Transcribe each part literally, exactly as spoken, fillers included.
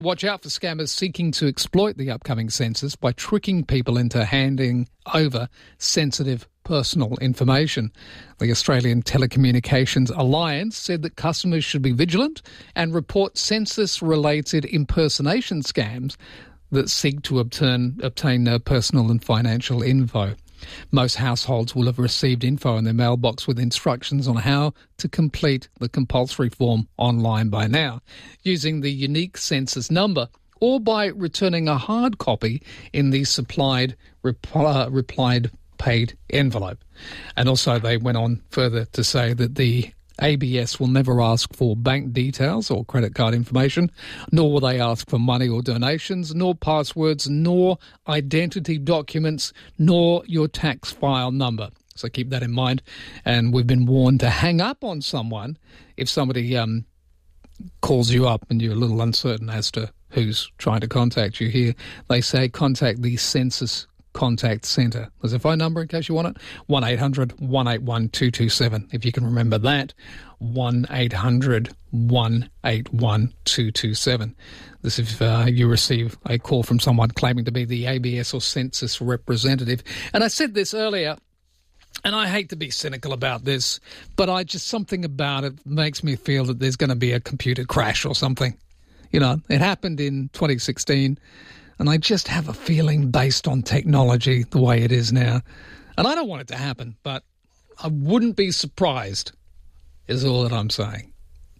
Watch out for scammers seeking to exploit the upcoming census by tricking people into handing over sensitive personal information. The Australian Telecommunications Alliance said that customers should be vigilant and report census-related impersonation scams that seek to obtain, obtain uh, personal and financial info. Most households will have received info in their mailbox with instructions on how to complete the compulsory form online by now, using the unique census number or by returning a hard copy in the supplied reply, replied paid envelope. And also they went on further to say that the A B S will never ask for bank details or credit card information, nor will they ask for money or donations, nor passwords, nor identity documents, nor your tax file number. So keep that in mind. And we've been warned to hang up on someone if somebody um, calls you up and you're a little uncertain as to who's trying to contact you. Here they say contact the Census Contact Centre. There's a phone number in case you want it, one eight hundred, one eight one, two two seven. If you can remember that, one eight hundred, one eight one, two two seven. This if uh, you receive a call from someone claiming to be the A B S or census representative. And I said this earlier, and I hate to be cynical about this, but I just something about it makes me feel that there's going to be a computer crash or something. You know, it happened in twenty sixteen. And I just have a feeling based on technology the way it is now. And I don't want it to happen, but I wouldn't be surprised, is all that I'm saying.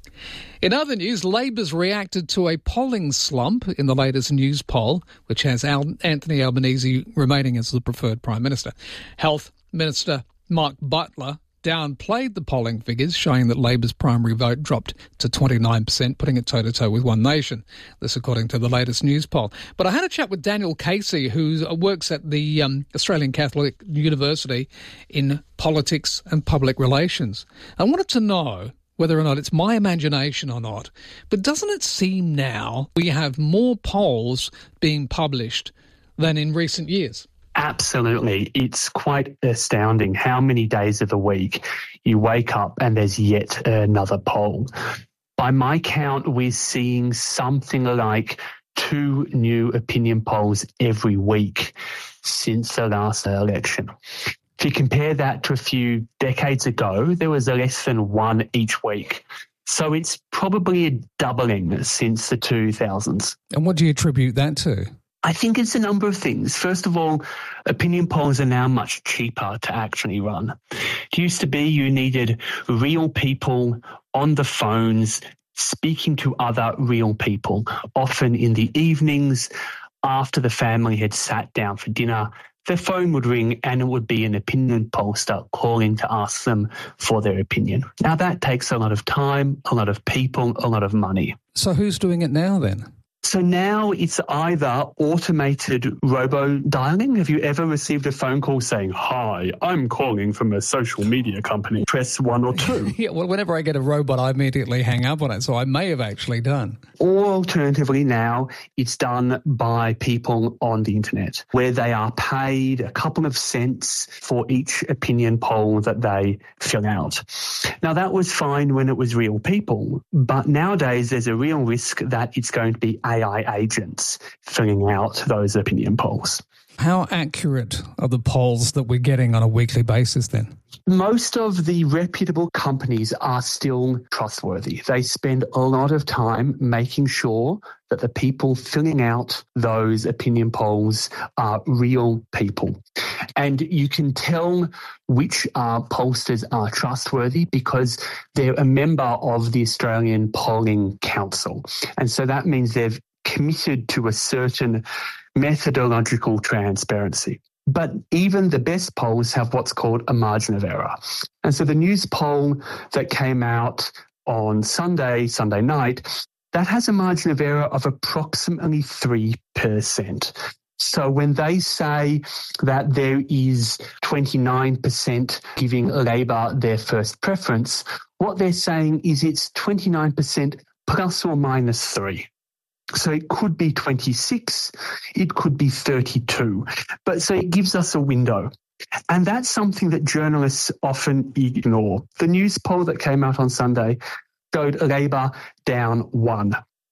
In other news, Labor's reacted to a polling slump in the latest news poll, which has Al- Anthony Albanese remaining as the preferred Prime Minister. Health Minister Mark Butler downplayed the polling figures, showing that Labor's primary vote dropped to twenty-nine percent, putting it toe-to-toe with One Nation. This according to the latest news poll. But I had a chat with Daniel Casey, who works at the um, Australian Catholic University in politics and public relations. I wanted to know whether or not it's my imagination or not, but doesn't it seem now we have more polls being published than in recent years? Absolutely. It's quite astounding how many days of the week you wake up and there's yet another poll. By my count, we're seeing something like two new opinion polls every week since the last election. If you compare that to a few decades ago, there was less than one each week. So it's probably a doubling since the two thousands. And what do you attribute that to? I think it's a number of things. First of all, opinion polls are now much cheaper to actually run. It used to be you needed real people on the phones speaking to other real people, often in the evenings after the family had sat down for dinner. Their phone would ring and it would be an opinion pollster calling to ask them for their opinion. Now that takes a lot of time, a lot of people, a lot of money. So who's doing it now then? So now it's either automated robo-dialing. Have you ever received a phone call saying, "Hi, I'm calling from a social media company. Press one or two." Yeah, well, whenever I get a robot, I immediately hang up on it. So I may have actually done. Or alternatively now, it's done by people on the internet where they are paid a couple of cents for each opinion poll that they fill out. Now, that was fine when it was real people, but nowadays there's a real risk that it's going to be A I agents filling out those opinion polls. How accurate are the polls that we're getting on a weekly basis then? Most of the reputable companies are still trustworthy. They spend a lot of time making sure that the people filling out those opinion polls are real people. And you can tell which uh, pollsters are trustworthy because they're a member of the Australian Polling Council. And so that means they've committed to a certain methodological transparency. But even the best polls have what's called a margin of error. And so the news poll that came out on Sunday, Sunday night, that has a margin of error of approximately three percent. So when they say that there is twenty-nine percent giving Labor their first preference, what they're saying is it's twenty-nine percent plus or minus three. So it could be twenty-six, it could be thirty-two. But so it gives us a window. And that's something that journalists often ignore. The news poll that came out on Sunday showed Labor down one.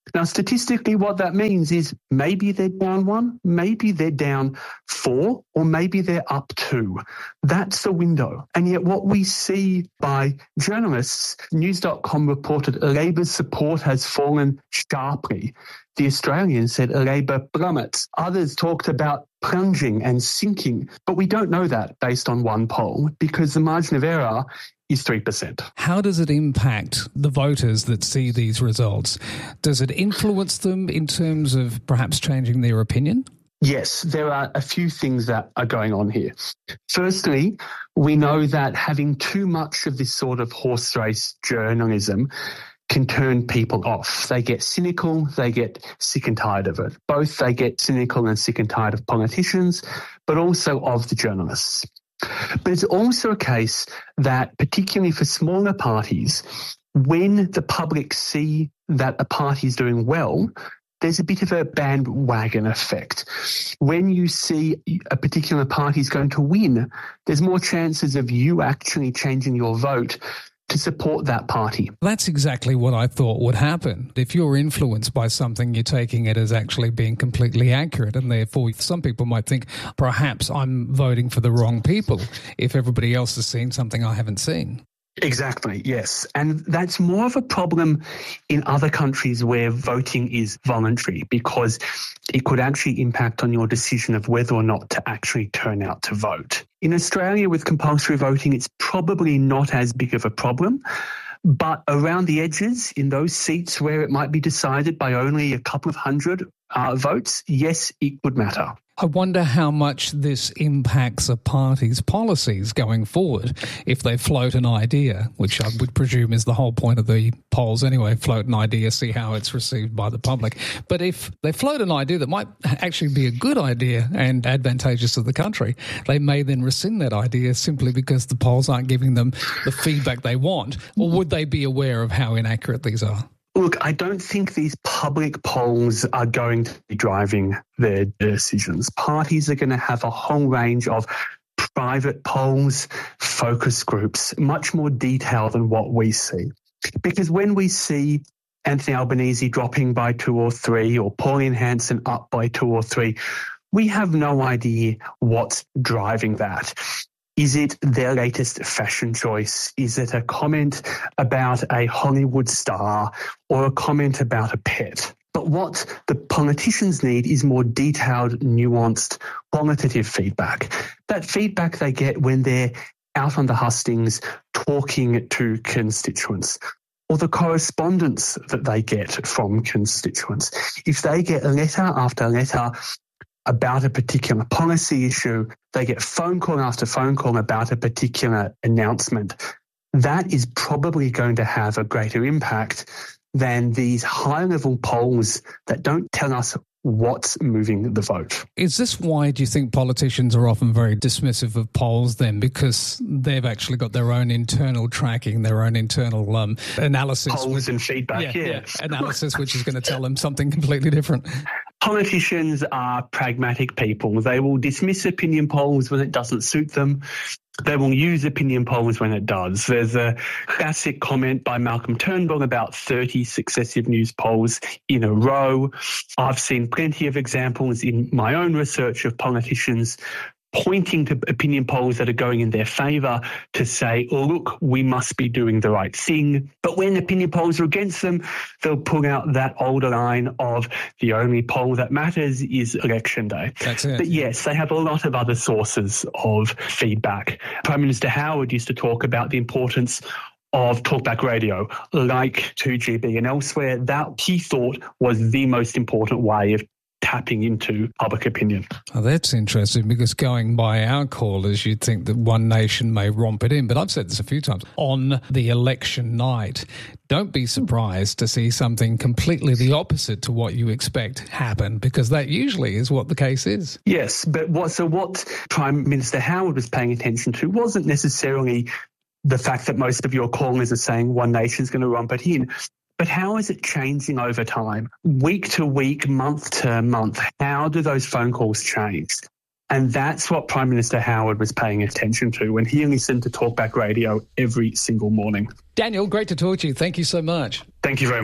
Now, statistically, what that means is maybe they're down one, maybe they're down four, or maybe they're up two. That's the window. And yet what we see by journalists, news dot com reported Labor's support has fallen sharply. The Australian said Labor plummets. Others talked about plunging and sinking. But we don't know that based on one poll because the margin of error is three percent. How does it impact the voters that see these results? Does it influence them in terms of perhaps changing their opinion? Yes, there are a few things that are going on here. Firstly, we know that having too much of this sort of horse race journalism can turn people off. They get cynical, they get sick and tired of it. Both they get cynical and sick and tired of politicians, but also of the journalists. But it's also a case that, particularly for smaller parties, when the public see that a party is doing well, there's a bit of a bandwagon effect. When you see a particular party is going to win, there's more chances of you actually changing your vote to support that party. That's exactly what I thought would happen. If you're influenced by something, you're taking it as actually being completely accurate, and therefore some people might think, perhaps I'm voting for the wrong people if everybody else has seen something I haven't seen. Exactly, yes. And that's more of a problem in other countries where voting is voluntary because it could actually impact on your decision of whether or not to actually turn out to vote. In Australia, with compulsory voting, it's probably not as big of a problem. But around the edges, in those seats where it might be decided by only a couple of hundred uh, votes, yes, it would matter. I wonder how much this impacts a party's policies going forward if they float an idea, which I would presume is the whole point of the polls anyway, float an idea, see how it's received by the public. But if they float an idea that might actually be a good idea and advantageous to the country, they may then rescind that idea simply because the polls aren't giving them the feedback they want. Or would they be aware of how inaccurate these are? Look, I don't think these public polls are going to be driving their decisions. Parties are going to have a whole range of private polls, focus groups, much more detail than what we see. Because when we see Anthony Albanese dropping by two or three or Pauline Hanson up by two or three, we have no idea what's driving that. Is it their latest fashion choice? Is it a comment about a Hollywood star or a comment about a pet? But what the politicians need is more detailed, nuanced, qualitative feedback. That feedback they get when they're out on the hustings talking to constituents, or the correspondence that they get from constituents. If they get letter after letter about a particular policy issue, they get phone call after phone call about a particular announcement, that is probably going to have a greater impact than these high-level polls that don't tell us what's moving the vote. Is this why do you think politicians are often very dismissive of polls then? Because they've actually got their own internal tracking, their own internal um, analysis. Polls and feedback, yeah. yeah. yeah analysis, which is going to tell them something completely different. Politicians are pragmatic people. They will dismiss opinion polls when it doesn't suit them. They will use opinion polls when it does. There's a classic comment by Malcolm Turnbull about thirty successive news polls in a row. I've seen plenty of examples in my own research of politicians pointing to opinion polls that are going in their favour to say, oh, look, we must be doing the right thing. But when opinion polls are against them, they'll pull out that older line of the only poll that matters is election day. That's it. But yes, they have a lot of other sources of feedback. Prime Minister Howard used to talk about the importance of talkback radio, like two G B and elsewhere. That he thought was the most important way of tapping into public opinion. Oh, that's interesting, because going by our callers, you'd think that One Nation may romp it in. But I've said this a few times. On the election night, don't be surprised to see something completely the opposite to what you expect happen, because that usually is what the case is. Yes, but what so what Prime Minister Howard was paying attention to wasn't necessarily the fact that most of your callers are saying One Nation's going to romp it in. But how is it changing over time? Week to week, month to month, how do those phone calls change? And that's what Prime Minister Howard was paying attention to when he listened to talkback radio every single morning. Daniel, great to talk to you. Thank you so much. Thank you very much.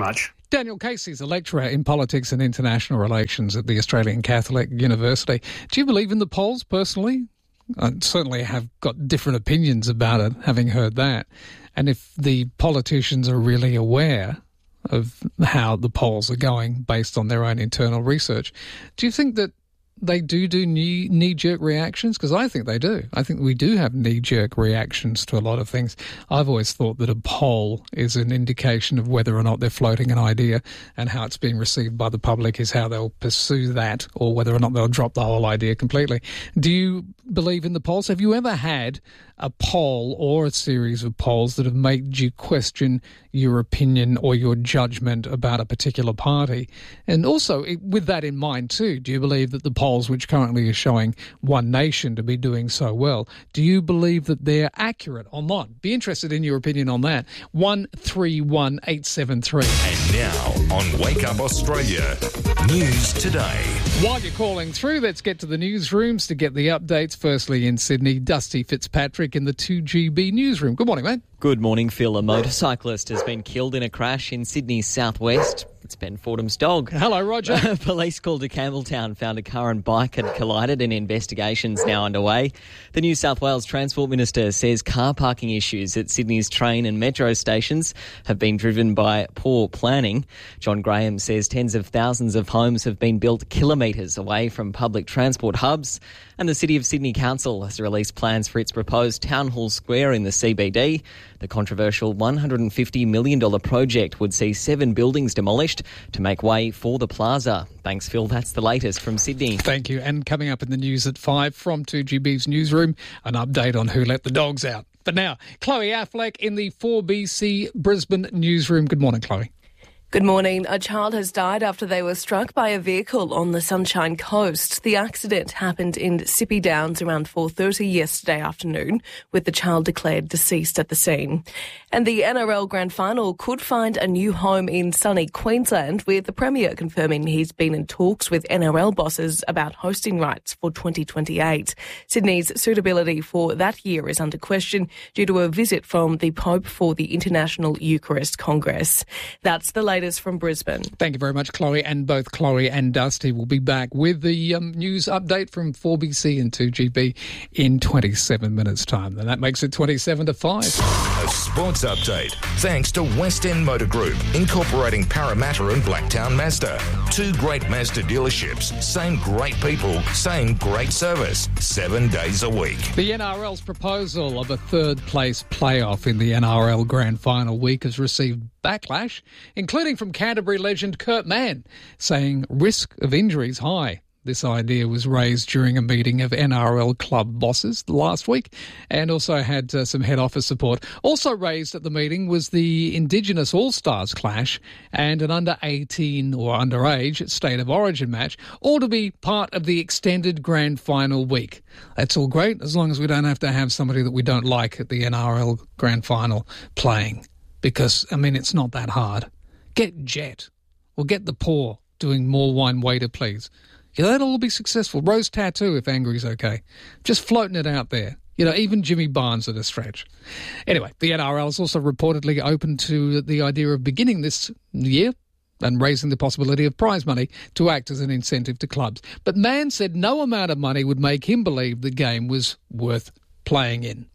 Daniel Casey's a lecturer in politics and international relations at the Australian Catholic University. Do you believe in the polls personally? I certainly have got different opinions about it, having heard that. And if the politicians are really aware of how the polls are going based on their own internal research, do you think that they do do knee, knee-jerk reactions? Because I think they do. I think we do have knee-jerk reactions to a lot of things. I've always thought that a poll is an indication of whether or not they're floating an idea, and how it's being received by the public is how they'll pursue that, or whether or not they'll drop the whole idea completely. Do you believe in the polls? Have you ever had a poll or a series of polls that have made you question your opinion or your judgment about a particular party? And also, with that in mind too, do you believe that the polls which currently are showing One Nation to be doing so well, do you believe that they're accurate or not? Be interested in your opinion on that. one three one eight seven three. And now on Wake Up Australia, News Today. While you're calling through, let's get to the newsrooms to get the updates. Firstly in Sydney, Dusty Fitzpatrick in the two G B newsroom. Good morning, mate. Good morning, Phil. A motorcyclist has been killed in a crash in Sydney's southwest. It's Ben Fordham's dog. Hello, Roger. Police called to Campbelltown found a car and bike had collided, and investigations now underway. The New South Wales Transport Minister says car parking issues at Sydney's train and metro stations have been driven by poor planning. John Graham says tens of thousands of homes have been built kilometres away from public transport hubs. And the City of Sydney Council has released plans for its proposed Town Hall Square in the C B D. The controversial one hundred fifty million dollars project would see seven buildings demolished to make way for the plaza. Thanks, Phil. That's the latest from Sydney. Thank you. And coming up in the news at five from two G B's newsroom, an update on who let the dogs out. But now, Chloe Affleck in the four B C Brisbane newsroom. Good morning, Chloe. Good morning. A child has died after they were struck by a vehicle on the Sunshine Coast. The accident happened in Sippy Downs around four thirty yesterday afternoon, with the child declared deceased at the scene. And the N R L Grand Final could find a new home in sunny Queensland, with the Premier confirming he's been in talks with N R L bosses about hosting rights for twenty twenty-eight. Sydney's suitability for that year is under question due to a visit from the Pope for the International Eucharist Congress. That's the latest from Brisbane. Thank you very much, Chloe. And both Chloe and Dusty will be back with the um, news update from four B C and two G B in twenty-seven minutes' time. And that makes it twenty-seven to five. A sports update thanks to West End Motor Group, incorporating Parramatta and Blacktown Mazda. Two great Mazda dealerships, same great people, same great service, seven days a week. The N R L's proposal of a third-place playoff in the N R L Grand Final week has received backlash, including from Canterbury legend Kurt Mann, saying risk of injuries high. This idea was raised during a meeting of N R L club bosses last week, and also had uh, some head office support. Also raised at the meeting was the Indigenous All-Stars clash and an under eighteen or underage State of Origin match, all to be part of the extended Grand Final week. That's all great, as long as we don't have to have somebody that we don't like at the N R L Grand Final playing. Because, I mean, it's not that hard. Get Jet, or get the Poor doing More Wine Waiter, please. Yeah, that'll all be successful. Rose Tattoo, if angry's okay. Just floating it out there. You know, even Jimmy Barnes at a stretch. Anyway, the N R L is also reportedly open to the idea of beginning this year and raising the possibility of prize money to act as an incentive to clubs. But Mann said no amount of money would make him believe the game was worth playing in.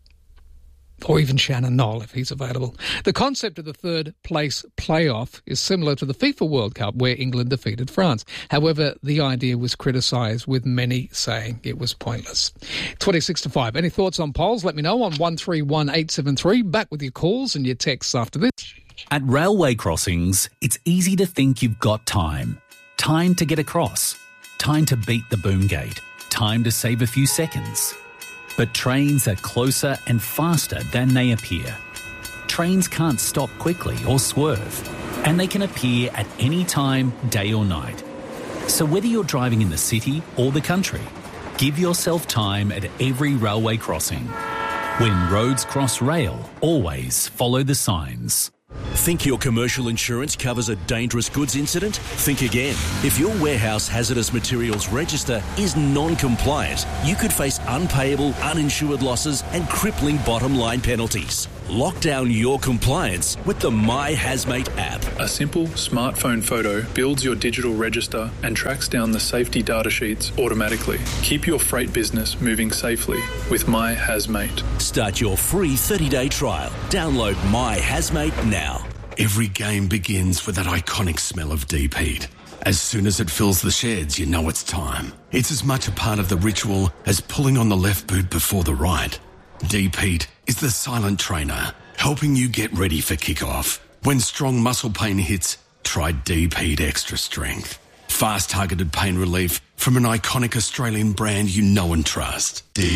Or even Shannon Knoll, if he's available. The concept of the third-place playoff is similar to the FIFA World Cup, where England defeated France. However, the idea was criticised, with many saying it was pointless. twenty-six to five. Any thoughts on polls? Let me know on one three one eight seven three. Back with your calls and your texts after this. At railway crossings, it's easy to think you've got time. Time to get across. Time to beat the boom gate. Time to save a few seconds. But trains are closer and faster than they appear. Trains can't stop quickly or swerve, and they can appear at any time, day or night. So whether you're driving in the city or the country, give yourself time at every railway crossing. When roads cross rail, always follow the signs. Think your commercial insurance covers a dangerous goods incident? Think again. If your warehouse hazardous materials register is non-compliant, you could face unpayable, uninsured losses and crippling bottom line penalties. Lock down your compliance with the My Hazmate app. A simple smartphone photo builds your digital register and tracks down the safety data sheets automatically. Keep your freight business moving safely with My Hazmate. Start your free thirty-day trial. Download My Hazmate now. Every game begins with that iconic smell of deep heat. As soon as it fills the sheds, you know it's time. It's as much a part of the ritual as pulling on the left boot before the right. Deep heat is the silent trainer, helping you get ready for kickoff. When strong muscle pain hits, try Deep Heat Extra Strength. Fast targeted pain relief from an iconic Australian brand you know and trust. Deep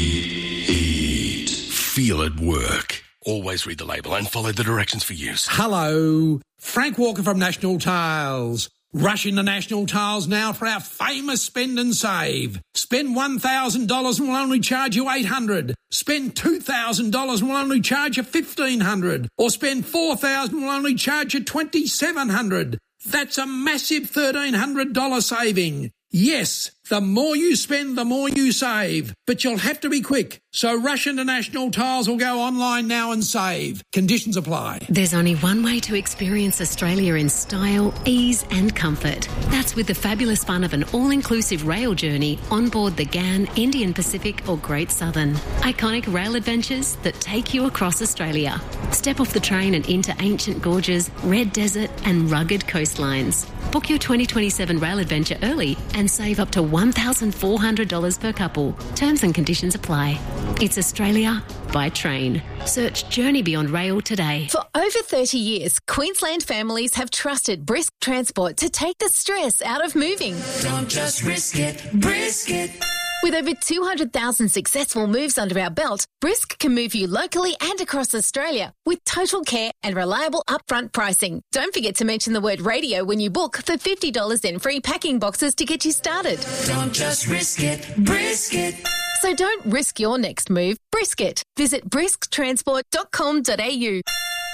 Heat. Feel it work. Always read the label and follow the directions for use. Hello, Frank Walker from National Tiles. Rush into National Tiles now for our famous spend and save. Spend one thousand dollars and we'll only charge you eight hundred dollars. Spend two thousand dollars and we'll only charge you fifteen hundred dollars. Or spend four thousand dollars and we'll only charge you twenty-seven hundred dollars. That's a massive thirteen hundred dollars saving. Yes, the more you spend, the more you save. But you'll have to be quick. So rush into National Tiles or go online now and save. Conditions apply. There's only one way to experience Australia in style, ease and comfort. That's with the fabulous fun of an all-inclusive rail journey on board the G A N, Indian Pacific or Great Southern. Iconic rail adventures that take you across Australia. Step off the train and into ancient gorges, red desert and rugged coastlines. Book your twenty twenty-seven rail adventure early and save up to one thousand four hundred dollars per couple. Terms and conditions apply. It's Australia by train. Search Journey Beyond Rail today. For over thirty years, Queensland families have trusted Brisk Transport to take the stress out of moving. Don't just risk it, brisk it. With over two hundred thousand successful moves under our belt, Brisk can move you locally and across Australia with total care and reliable upfront pricing. Don't forget to mention the word radio when you book for fifty dollars in free packing boxes to get you started. Don't just risk it, brisk it. So don't risk your next move, brisk it. Visit brisk transport dot com dot a u.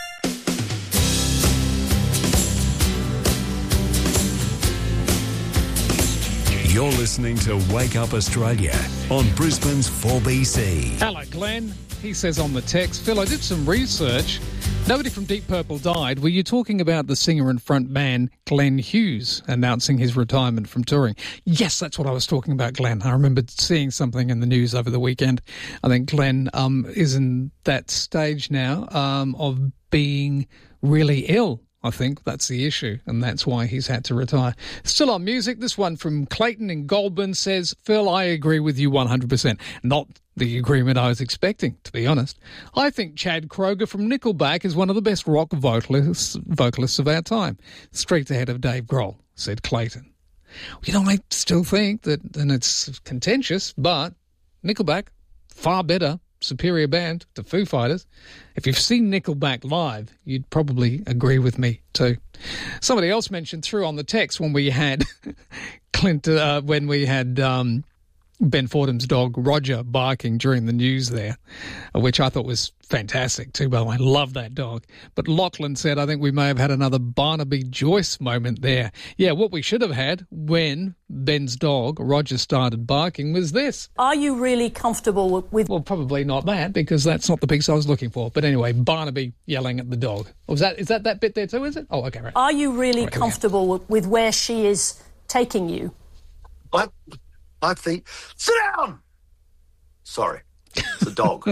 You're listening to Wake Up Australia on Brisbane's four B C. Hello, Glenn. He says on the text, Phil, I did some research. Nobody from Deep Purple died. Were you talking about the singer and frontman Glenn Hughes announcing his retirement from touring? Yes, that's what I was talking about, Glenn. I remember seeing something in the news over the weekend. I think Glenn um, is in that stage now um, of being really ill. I think that's the issue, and that's why he's had to retire. Still on music, this one from Clayton in Goulburn says, Phil, I agree with you one hundred percent. Not the agreement I was expecting, to be honest. I think Chad Kroeger from Nickelback is one of the best rock vocalists, vocalists of our time. Streets ahead of Dave Grohl, said Clayton. You know, I still think that, and it's contentious, but Nickelback, far better, superior band to Foo Fighters. If you've seen Nickelback live, you'd probably agree with me too. Somebody else mentioned through on the text when we had Clint, uh, when we had um, Ben Fordham's dog Roger barking during the news there, which I thought was fantastic too, by the way. I love that dog. But Lachlan said, I think we may have had another Barnaby Joyce moment there. Yeah, what we should have had when Ben's dog, Roger, started barking was this. Are you really comfortable with... Well, probably not that, because that's not the piece I was looking for. But anyway, Barnaby yelling at the dog. Was that, is that that bit there too, is it? Oh, okay, right. Are you really right, comfortable with where she is taking you? I, I think... Sit down! Sorry. It's a dog.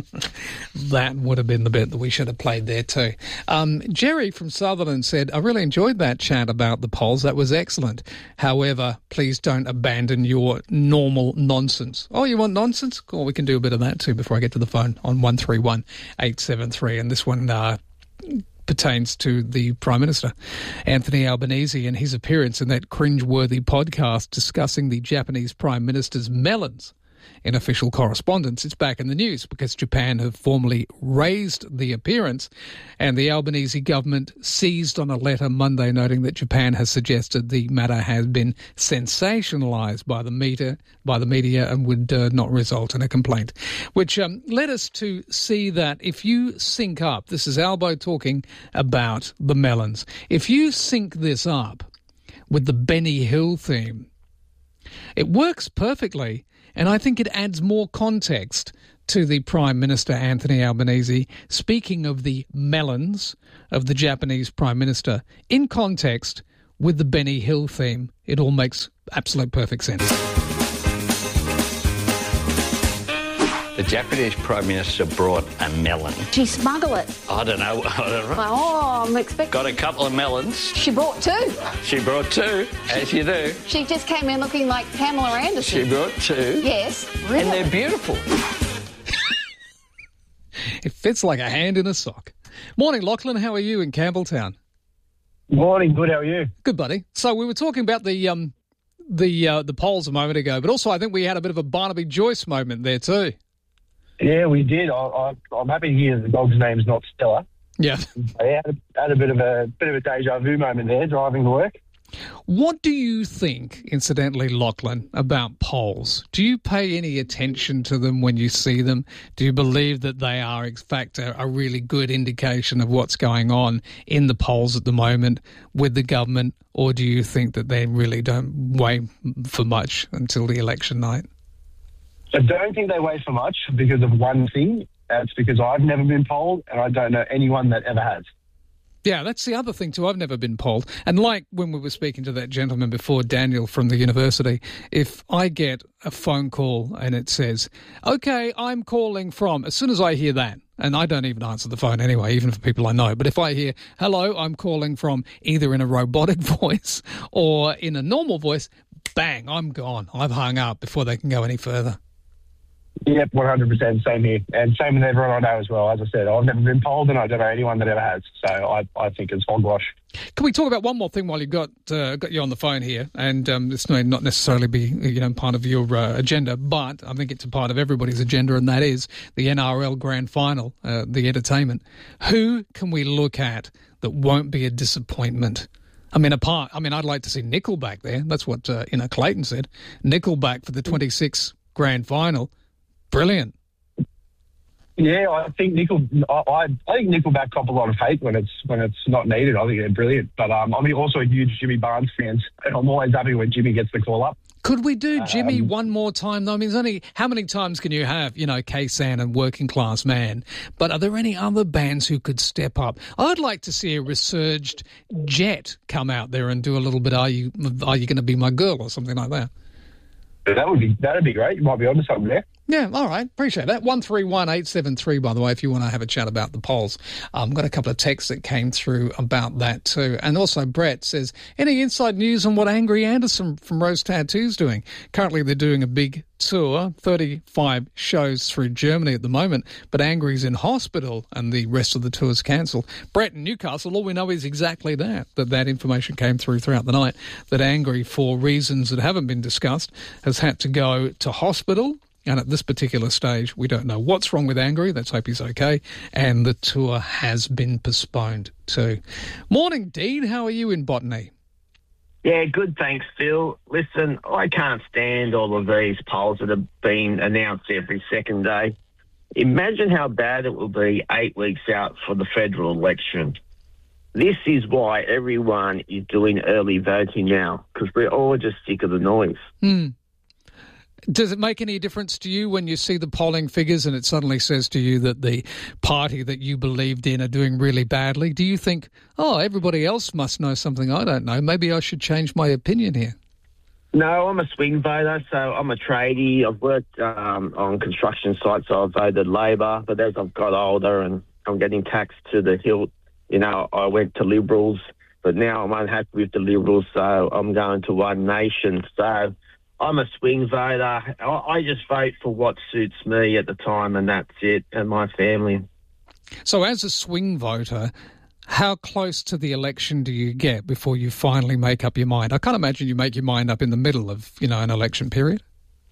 That would have been the bit that we should have played there too. Um, Jerry from Sutherland said, I really enjoyed that chat about the polls. That was excellent. However, please don't abandon your normal nonsense. Oh, you want nonsense? Cool, we can do a bit of that too before I get to the phone on one three one eight seven three. And this one uh, pertains to the Prime Minister, Anthony Albanese, and his appearance in that cringe-worthy podcast discussing the Japanese Prime Minister's melons. In official correspondence, it's back in the news because Japan have formally raised the appearance, and the Albanese government seized on a letter Monday noting that Japan has suggested the matter has been sensationalised by the media, by the media and would uh, not result in a complaint, which um, led us to see that if you sync up, this is Albo talking about the melons, if you sync this up with the Benny Hill theme, it works perfectly. And I think it adds more context to the Prime Minister, Anthony Albanese, speaking of the melons of the Japanese Prime Minister in context with the Benny Hill theme. It all makes absolute perfect sense. The Japanese Prime Minister brought a melon. She smuggled it. I don't know. I don't know. Oh, I'm expecting... Got a couple of melons. She brought two. She brought two, as you do. She just came in looking like Pamela Anderson. She brought two. Yes, really. And they're beautiful. It fits like a hand in a sock. Morning, Lachlan. How are you in Campbelltown? Morning. Good. How are you? Good, buddy. So we were talking about the um, the uh, the polls a moment ago, but also I think we had a bit of a Barnaby Joyce moment there too. Yeah, we did. I, I, I'm happy to hear the dog's name's not Stella. Yeah. I had a, had a bit of a bit of a deja vu moment there, driving to work. What do you think, incidentally, Lachlan, about polls? Do you pay any attention to them when you see them? Do you believe that they are, in fact, a, a really good indication of what's going on in the polls at the moment with the government, or do you think that they really don't weigh for much until the election night? I don't think they weigh for much because of one thing. That's because I've never been polled and I don't know anyone that ever has. Yeah, that's the other thing too. I've never been polled. And like when we were speaking to that gentleman before, Daniel from the university, if I get a phone call and it says, okay, I'm calling from, as soon as I hear that, and I don't even answer the phone anyway, even for people I know, but if I hear, hello, I'm calling from, either in a robotic voice or in a normal voice, bang, I'm gone. I've hung up before they can go any further. Yep, one hundred percent. Same here. And same with everyone I know as well. As I said, I've never been polled and I don't know anyone that ever has. So I, I think it's hogwash. Can we talk about one more thing while you've got uh, got you on the phone here? And um, this may not necessarily be you know part of your uh, agenda, but I think it's a part of everybody's agenda, and that is the N R L Grand Final, uh, the entertainment. Who can we look at that won't be a disappointment? I mean, apart. I mean, I'd like to see Nickelback there. That's what uh, you know Clayton said. Nickelback for the twenty-sixth Grand Final. Brilliant. Yeah, I think Nickel. I, I think Nickelback cop a lot of hate when it's when it's not needed. I think they're brilliant. But um, I'm also a huge Jimmy Barnes fan, and I'm always happy when Jimmy gets the call up. Could we do Jimmy um, one more time, though? I mean, there's only how many times can you have, you know, K-San and Working Class Man? But are there any other bands who could step up? I'd like to see a resurged Jet come out there and do a little bit. Are you are you going to be my girl or something like that? That would be that'd be great. You might be onto something there. Yeah, all right. Appreciate that. one three one eight seven three, by the way, if you want to have a chat about the polls. I've um, got a couple of texts that came through about that too. And also Brett says, any inside news on what Angry Anderson from Rose Tattoo's doing? Currently they're doing a big tour, thirty-five shows through Germany at the moment, but Angry's in hospital and the rest of the tour's cancelled. Brett in Newcastle, all we know is exactly that, that that information came through throughout the night, that Angry, for reasons that haven't been discussed, has had to go to hospital. And at this particular stage, we don't know what's wrong with Angry. Let's hope he's okay. And the tour has been postponed too. Morning, Dean. How are you in Botany? Yeah, good, thanks, Phil. Listen, I can't stand all of these polls that have been announced every second day. Imagine how bad it will be eight weeks out for the federal election. This is why everyone is doing early voting now, because we're all just sick of the noise. Hmm. Does it make any difference to you when you see the polling figures and it suddenly says to you that the party that you believed in are doing really badly? Do you think, oh, everybody else must know something I don't know. Maybe I should change my opinion here? No, I'm a swing voter, so I'm a tradie. I've worked um, on construction sites, so I've voted Labor. But as I've got older and I'm getting taxed to the hilt, you know, I went to Liberals. But now I'm unhappy with the Liberals, so I'm going to One Nation. So I'm a swing voter. I just vote for what suits me at the time, and that's it, and my family. So as a swing voter, how close to the election do you get before you finally make up your mind? I can't imagine you make your mind up in the middle of, you know, an election period.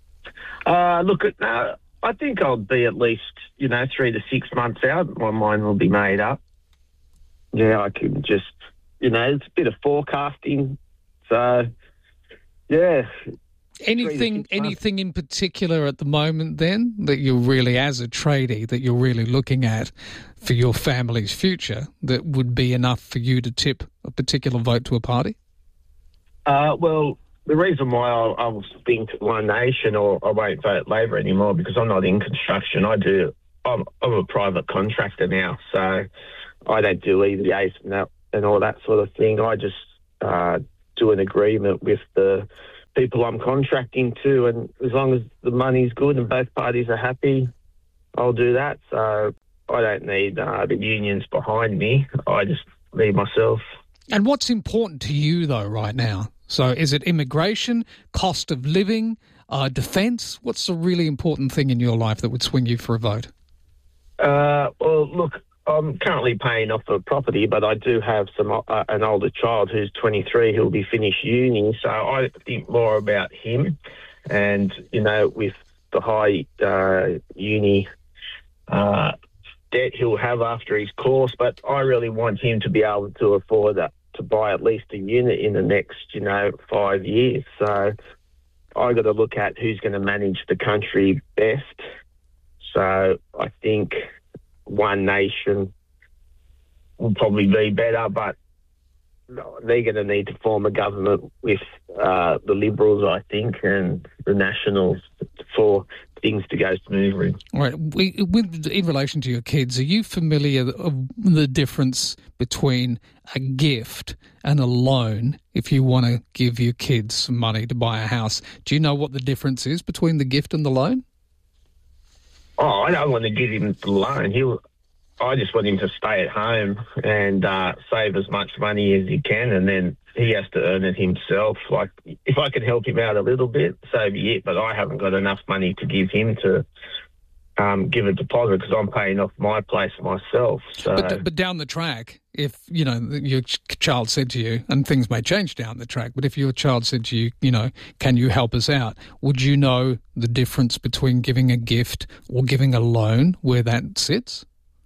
Uh, look, uh, I think I'll be at least, you know, three to six months out. My mind will be made up. Yeah, I can just, you know, it's a bit of forecasting. So, yeah. Anything anything in particular at the moment, then, that you're really, as a tradie, that you're really looking at for your family's future that would be enough for you to tip a particular vote to a party? Uh, well, the reason why I, I was speaking to One Nation or I won't vote Labor anymore because I'm not in construction. I do. I'm, I'm a private contractor now, so I don't do E V As and, that, and all that sort of thing. I just uh, do an agreement with the people I'm contracting to, and as long as the money's good and both parties are happy, I'll do that. So I don't need uh, the unions behind me. I just need myself. And what's important to you, though, right now? So is it immigration, cost of living, uh, defence? What's the really important thing in your life that would swing you for a vote? Uh, well, look, I'm currently paying off a property, but I do have some uh, an older child who's twenty-three who'll be finished uni, so I think more about him. And, you know, with the high uh, uni uh, debt he'll have after his course, but I really want him to be able to afford that. To buy at least a unit in the next, you know, five years. So I got to look at who's going to manage the country best. So I think One Nation will probably be better, but they're going to need to form a government with uh, the Liberals, I think, and the Nationals for things to go smoothly. All right. We, with, in relation to your kids, are you familiar with the difference between a gift and a loan if you want to give your kids some money to buy a house? Do you know what the difference is between the gift and the loan? Oh, I don't want to give him the loan. He'll, I just want him to stay at home and uh, save as much money as he can, and then he has to earn it himself. Like, if I can help him out a little bit, so be it, but I haven't got enough money to give him to um, give a deposit because I'm paying off my place myself. So. But, but down the track, if, you know, your ch- child said to you, and things may change down the track, but if your child said to you, you know, can you help us out, would you know the difference between giving a gift or giving a loan, where that sits?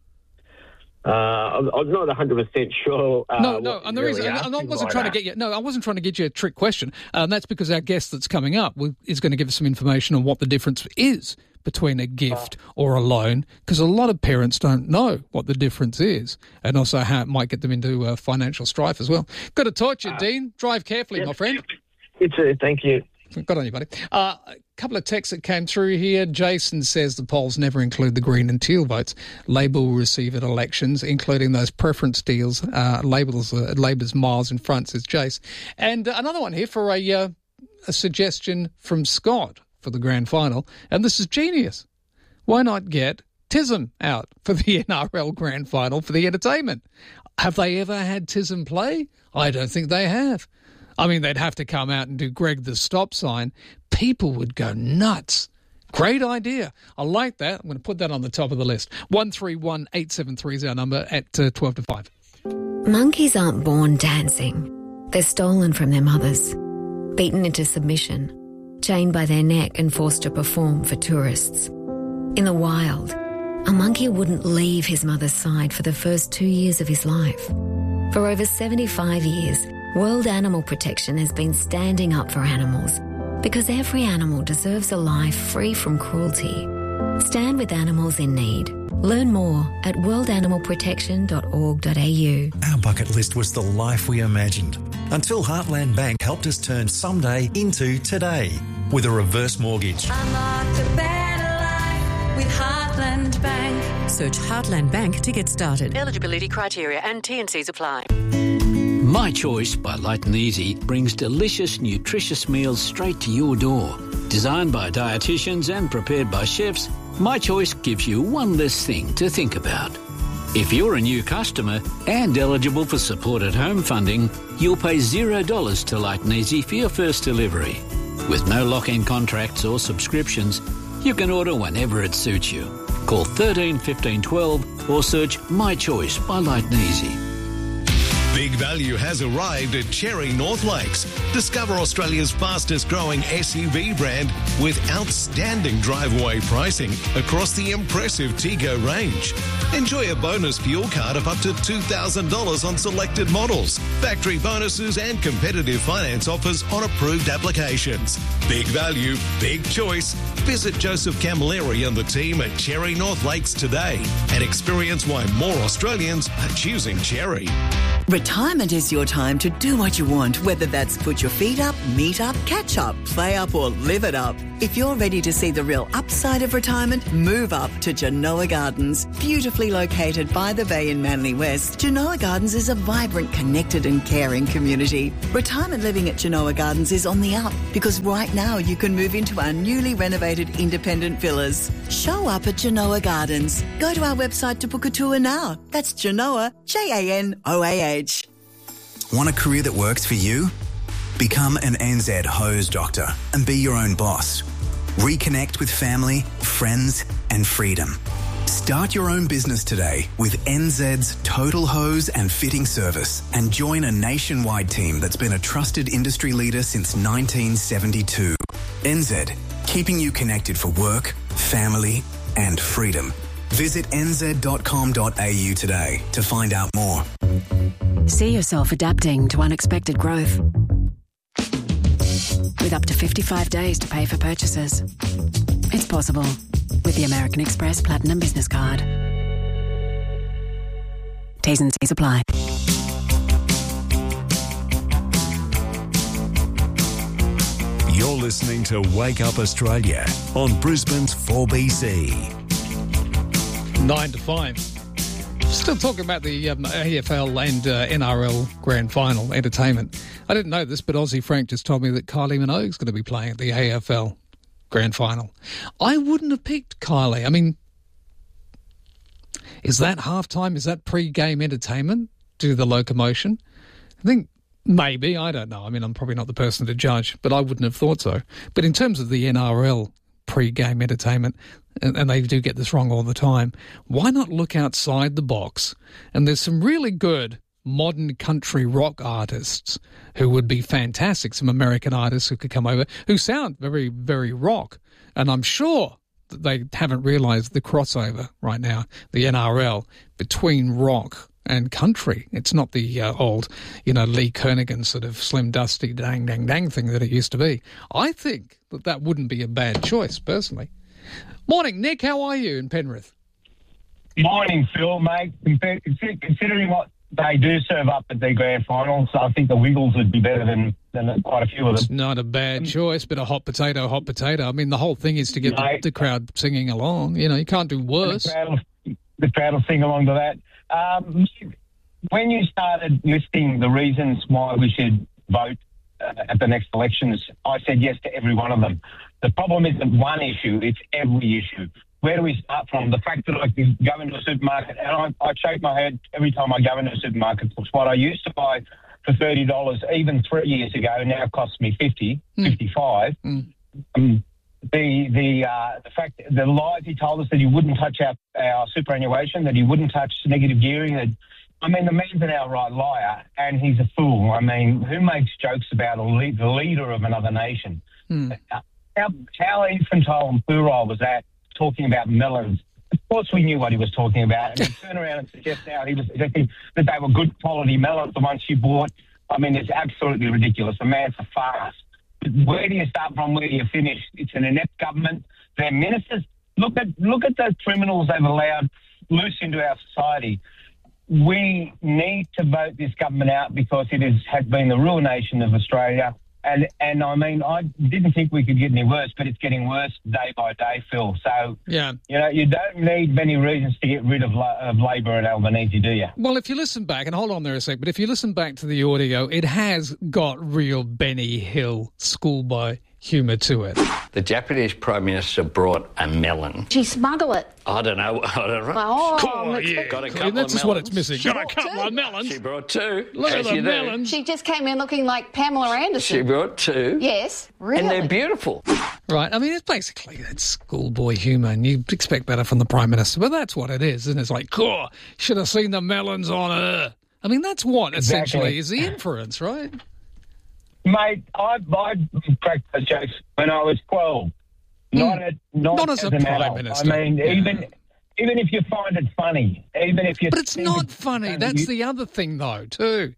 Uh, I'm, I'm not one hundred percent sure. Uh, no, no, and the really reason I wasn't like trying that. to get you. No, I wasn't trying to get you a trick question. Um, that's because our guest that's coming up is going to give us some information on what the difference is between a gift or a loan, because a lot of parents don't know what the difference is, and also how it might get them into uh, financial strife as well. Got to torch you, uh, Dean. Drive carefully, yeah. my friend. You too. Thank you. Got on you, buddy. Uh, a couple of texts that came through here. Jason says the polls never include the Green and Teal votes Labor will receive at elections, including those preference deals. Uh, Labor's, uh, Labor's miles in front, says Jace. And uh, another one here for a, uh, a suggestion from Scott for the grand final, and this is genius. Why not get Tism out for the N R L grand final for the entertainment? Have they ever had Tism play? I don't think they have. I mean, they'd have to come out and do Greg the Stop Sign. People would go nuts. Great idea. I like that. I'm going to put that on the top of the list. one three one eight seven three is our number at uh, twelve to five. Monkeys aren't born dancing. They're stolen from their mothers, beaten into submission, chained by their neck and forced to perform for tourists. In the wild, a monkey wouldn't leave his mother's side for the first two years of his life. For over seventy-five years, World Animal Protection has been standing up for animals because every animal deserves a life free from cruelty. Stand with animals in need. Learn more at world animal protection dot org dot a u. Our bucket list was the life we imagined until Heartland Bank helped us turn someday into today with a reverse mortgage. Unlock a better life with Heartland Bank. Search Heartland Bank to get started. Eligibility criteria and T and Cs apply. My Choice by Light and Easy brings delicious, nutritious meals straight to your door. Designed by dietitians and prepared by chefs, My Choice gives you one less thing to think about. If you're a new customer and eligible for supported home funding, you'll pay zero dollars to Light and Easy for your first delivery. With no lock-in contracts or subscriptions, you can order whenever it suits you. Call thirteen fifteen twelve or search My Choice by Light and Easy. Big Value has arrived at Cherry North Lakes. Discover Australia's fastest growing S U V brand with outstanding drive-away pricing across the impressive Tego range. Enjoy a bonus fuel card of up to two thousand dollars on selected models, factory bonuses and competitive finance offers on approved applications. Big value, big choice. Visit Joseph Camilleri and the team at Cherry North Lakes today and experience why more Australians are choosing Cherry. Retirement is your time to do what you want, whether that's put your feet up, meet up, catch up, play up or live it up. If you're ready to see the real upside of retirement, move up to Genoa Gardens. Beautifully located by the bay in Manly West, Genoa Gardens is a vibrant, connected and caring community. Retirement living at Genoa Gardens is on the up because right now you can move into our newly renovated independent villas. Show up at Genoa Gardens. Go to our website to book a tour now. That's Genoa, J A N O A H. Want a career that works for you? Become an N Z hose doctor and be your own boss. Reconnect with family, friends and freedom. Start your own business today with N Z's Total Hose and Fitting Service and join a nationwide team that's been a trusted industry leader since nineteen seventy-two. N Z, keeping you connected for work, family and freedom. Visit n z dot com dot a u today to find out more. See yourself adapting to unexpected growth. With up to fifty-five days to pay for purchases. It's possible with the American Express Platinum Business Card. T's and C's apply. You're listening to Wake Up Australia on Brisbane's four B C. Nine to five. Still talking about the um, A F L and uh, N R L Grand Final entertainment. I didn't know this, but Aussie Frank just told me that Kylie Minogue's going to be playing at the A F L Grand Final. I wouldn't have picked Kylie. I mean, is that halftime? Is that pre-game entertainment? Do the locomotion? I think maybe. I don't know. I mean, I'm probably not the person to judge, but I wouldn't have thought so. But in terms of the N R L pre-game entertainment, and, and they do get this wrong all the time, why not look outside the box? And there's some really good modern country rock artists who would be fantastic, some American artists who could come over, who sound very, very rock. And I'm sure that they haven't realised the crossover right now, the N R L, between rock and country. It's not the uh, old, you know, Lee Kernaghan sort of slim, dusty, dang, dang, dang thing that it used to be. I think that that wouldn't be a bad choice, personally. Morning, Nick. How are you in Penrith? Morning, Phil, mate. Considering what they do serve up at their grand finals, I think the Wiggles would be better than, than quite a few of them. It's not a bad choice, but a hot potato, hot potato. I mean, the whole thing is to get the, the crowd singing along. You know, you can't do worse. The crowd will, the crowd will sing along to that. Um, when you started listing the reasons why we should vote uh, at the next elections, I said yes to every one of them. The problem isn't one issue, it's every issue. Where do we start from? The fact that I can go into a supermarket, and I, I shake my head every time I go into a supermarket. It's what I used to buy for thirty dollars even three years ago now costs me fifty dollars, mm. fifty-five dollars. Mm. Um, the the uh, the fact, the lies he told us that he wouldn't touch our, our superannuation, that he wouldn't touch negative gearing. That, I mean, the man's an outright liar, and he's a fool. I mean, who makes jokes about a lead, the leader of another nation? Mm. How, how infantile and puerile was that, talking about melons? Of course we knew what he was talking about, and he turned around and suggest now he was suggesting that they were good quality melons, the ones you bought. I mean, it's absolutely ridiculous. The man's a farce. Where do you start from? Where do you finish? It's an inept government. Their ministers, look at look at the criminals they've allowed loose into our society. We need to vote this government out because it is, has been the ruination of Australia. And, and I mean, I didn't think we could get any worse, but it's getting worse day by day, Phil. So, yeah. you know, you don't need many reasons to get rid of, of Labor and Albanese, do you? Well, if you listen back, and hold on there a sec, but if you listen back to the audio, it has got real Benny Hill schoolboy humour to it. The Japanese Prime Minister brought a melon. She smuggled it. I don't know. I don't know. Oh, oh yeah. Got a couple and that's of just what it's missing. She got a couple two. of melons. She brought two. Look at the melons. She just came in looking like Pamela Anderson. She brought two. Yes, really. And they're beautiful. Right. I mean, it's basically that's schoolboy humour, and you'd expect better from the Prime Minister, but that's what it is, and it's like, cool, should have seen the melons on her. I mean, that's what exactly. essentially is the inference, right? Mate, I, I cracked those jokes when I was twelve. Not, mm. at, not, not as, as a an Prime adult. Minister. I mean, yeah. even even if you find it funny, even if you... But it's not funny. funny. That's you, the other thing, though, too.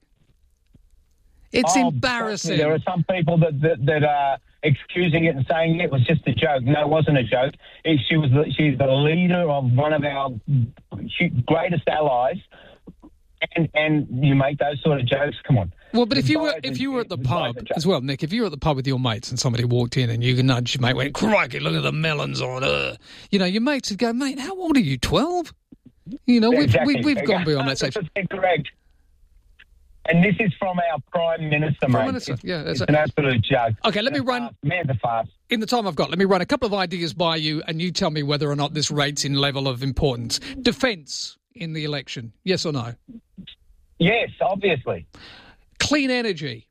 It's oh, embarrassing. There are some people that, that, that are excusing it and saying it was just a joke. No, it wasn't a joke. It, she was the, she's the leader of one of our greatest allies, and and you make those sort of jokes. Come on. Well, but if you were if you were at the pub as well, Nick, if you were at the pub with your mates and somebody walked in and you nudged your mate, went, crikey, look at the melons on her. You know, your mates would go, mate, how old are you, twelve? You know, we've, exactly. we've, we've gone beyond that stage. Correct. And this is from our Prime Minister, Prime mate. Minister, it's, yeah. It's a, an absolute joke. Okay, let me run... Man, the fast. In the time I've got, let me run a couple of ideas by you and you tell me whether or not this rates in level of importance. Defence in the election, yes or no? Yes, obviously. Clean energy.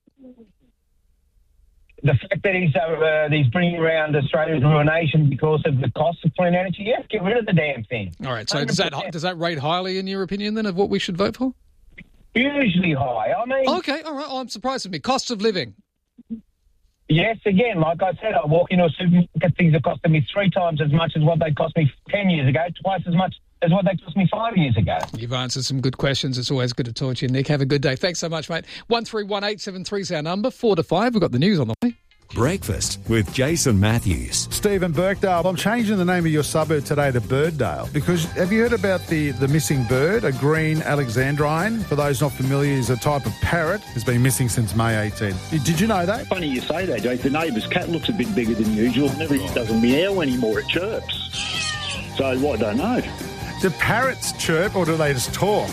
The fact that he's uh, he's bringing around Australia's ruination because of the cost of clean energy, yes, get rid of the damn thing. All right, so does that, does that rate highly in your opinion then of what we should vote for? Hugely high. I mean... Okay, all right. Oh, I'm surprised at me. Cost of living. Yes, again, like I said, I walk into a supermarket, things are costing me three times as much as what they cost me ten years ago, twice as much as what they cost me five years ago. You've answered some good questions. It's always good to talk to you, Nick. Have a good day. Thanks so much, mate. one three one eight seven three is our number. Four to five. We've got the news on the way. Breakfast with Jason Matthews. Stephen Birkdale, I'm changing the name of your suburb today to Birddale because have you heard about the, the missing bird, a green Alexandrine? For those not familiar, is a type of parrot. Has been missing since May eighteenth. Did you know that? Funny you say that, Jake. The neighbour's cat looks a bit bigger than usual. It never doesn't meow anymore, it chirps. So, what, I don't know. Do parrots chirp or do they just talk?